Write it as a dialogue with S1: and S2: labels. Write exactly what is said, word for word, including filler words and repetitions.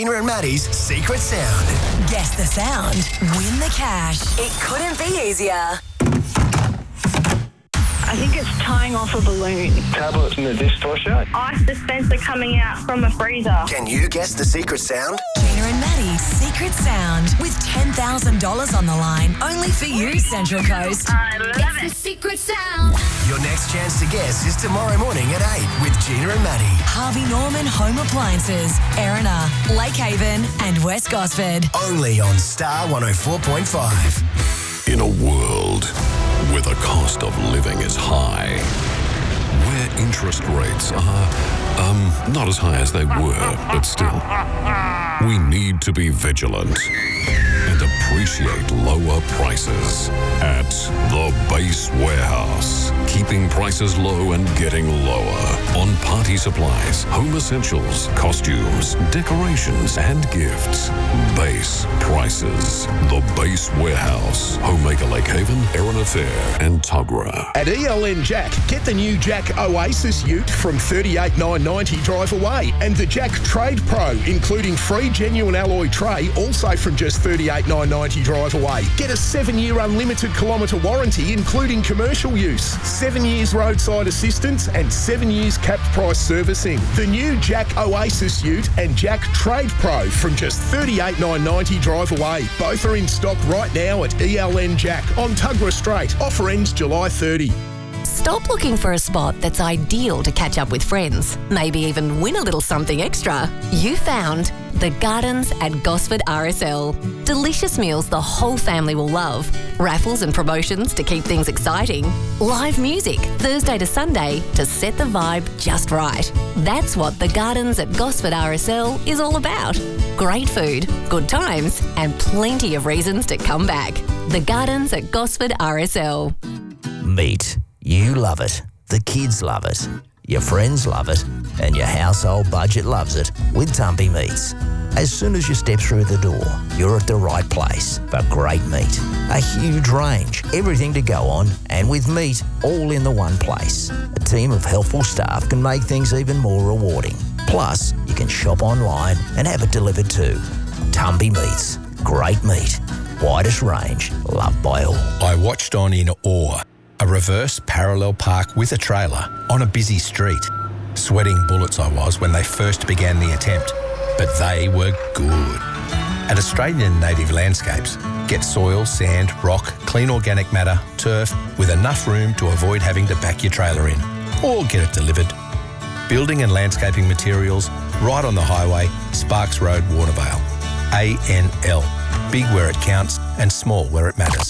S1: Gina and Maddie's Secret Sound.
S2: Guess the sound, win the cash. It couldn't be easier.
S3: I think it's tying off a balloon.
S4: Tablets in the dishwasher.
S3: Ice dispenser coming out from a freezer.
S1: Can you guess the secret sound?
S2: Gina and Maddie's Secret Sound with ten thousand dollars on the line. Only for you, Central Coast.
S3: I love
S5: It's
S3: it.
S5: the secret sound.
S1: Your next chance to guess is tomorrow morning at eight with Gina and Maddie.
S2: Harvey Norman Home Appliances, Erina, Lake Haven and West Gosford.
S1: Only on Star one oh four point five.
S6: In a world where the cost of living is high, where interest rates are, um, not as high as they were, but still, we need to be vigilant and appreciate lower prices at the Base Warehouse. Keeping prices low and getting lower on party supplies, home essentials, costumes, decorations, and gifts. Base prices. The Base Warehouse. Homemaker Lake Haven, Erina Fair, and Tuggerah.
S7: At E L N Jack, get the new Jack Oasis Ute from thirty-eight thousand nine hundred ninety drive away, and the Jack Trade Pro, including free genuine alloy tray, also from just thirty-eight thousand nine hundred ninety drive away. Get a seven-year unlimited kilometre warranty, including commercial use, seven years roadside assistance, and seven years capped price servicing. The new Jack Oasis Ute and Jack Trade Pro from just thirty-eight thousand nine hundred ninety drive away. Both are in stock right now at E L N Jack on Tuggerah Strait. Offer ends July thirtieth.
S8: Stop looking for a spot that's ideal to catch up with friends, maybe even win a little something extra. You found The Gardens at Gosford R S L. Delicious meals the whole family will love. Raffles and promotions to keep things exciting. Live music Thursday to Sunday to set the vibe just right. That's what The Gardens at Gosford R S L is all about. Great food, good times, and plenty of reasons to come back. The Gardens at Gosford R S L.
S9: Meat. You love it. The kids love it. Your friends love it. And your household budget loves it with Tumpy Meats. As soon as you step through the door, you're at the right place for great meat. A huge range, everything to go on, and with meat all in the one place. A team of helpful staff can make things even more rewarding. Plus, you can shop online and have it delivered too. Tumpy Meats. Great meat. Widest range. Loved by all.
S10: I watched on in awe. A reverse parallel park with a trailer on a busy street. Sweating bullets I was when they first began the attempt, but they were good. At Australian Native Landscapes, get soil, sand, rock, clean organic matter, turf, with enough room to avoid having to back your trailer in, or get it delivered. Building and landscaping materials, right on the highway, Sparks Road, Warnervale. A N L. Big where it counts and small where it matters.